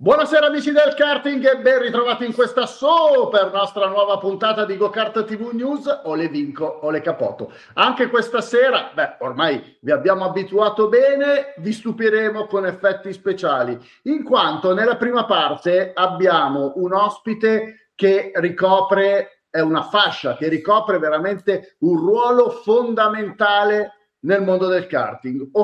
Buonasera amici del karting e ben ritrovati in questa super nostra nuova puntata di GoKart TV News. O le vinco o le capoto. Anche questa sera, ormai vi abbiamo abituato bene, vi stupiremo con effetti speciali, in quanto nella prima parte abbiamo un ospite che è una fascia che ricopre veramente un ruolo fondamentale nel mondo del karting,